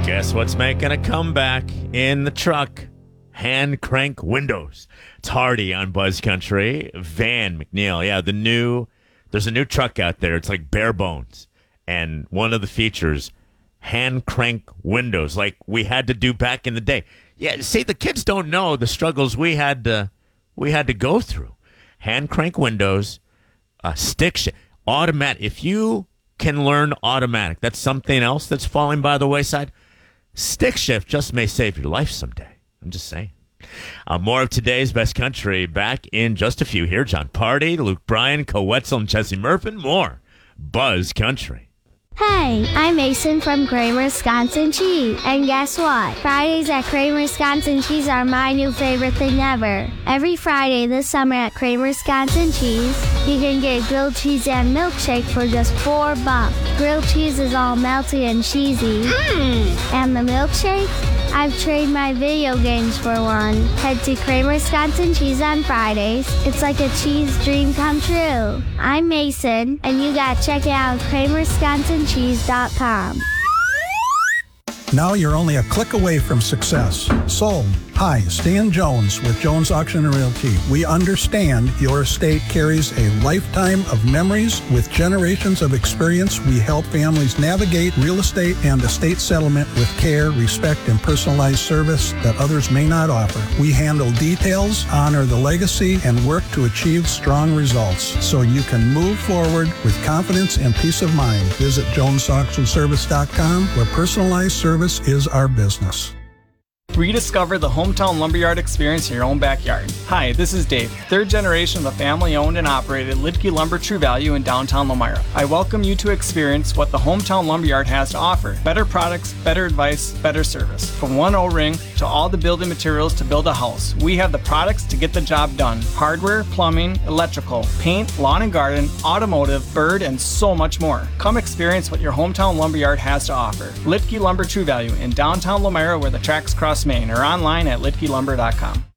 Guess what's making a comeback in the truck? Hand crank windows. It's Hardy on Buzz Country. Van McNeil. Yeah, there's a new truck out there. It's like bare bones. And one of the features, hand crank windows, like we had to do back in the day. Yeah, see, the kids don't know the struggles we had to go through. Hand crank windows, stick shift, automatic. If you can learn automatic, that's something else that's falling by the wayside. Stick shift just may save your life someday. I'm just saying. More of today's Best Country back in just a few here. John Party, Luke Bryan, Co Wetzel, and Jesse Murphin. More Buzz Country. Hey, I'm Mason from Kramer Wisconsin Cheese. And guess what? Fridays at Kramer Wisconsin Cheese are my new favorite thing ever. Every Friday this summer at Kramer Wisconsin Cheese, you can get grilled cheese and milkshake for just $4. Grilled cheese is all melty and cheesy. And the milkshake? I've traded my video games for one. Head to Kramer Wisconsin Cheese on Fridays. It's like a cheese dream come true. I'm Mason, and you gotta check it out at KramerWisconsinCheese.com. Now you're only a click away from success. Sold. Hi, Stan Jones with Jones Auction and Realty. We understand your estate carries a lifetime of memories. With generations of experience, we help families navigate real estate and estate settlement with care, respect, and personalized service that others may not offer. We handle details, honor the legacy, and work to achieve strong results so you can move forward with confidence and peace of mind. Visit JonesAuctionService.com, where personalized service is our business. Rediscover the hometown lumberyard experience in your own backyard. Hi, this is Dave, third generation of the family-owned and operated Lidke Lumber True Value in downtown Lomira. I welcome you to experience what the hometown lumberyard has to offer. Better products, better advice, better service. From one O-ring to all the building materials to build a house, we have the products to get the job done. Hardware, plumbing, electrical, paint, lawn and garden, automotive, bird, and so much more. Come experience what your hometown lumberyard has to offer. Lidke Lumber True Value in downtown Lomira, where the tracks cross Main, or online at lidkelumber.com.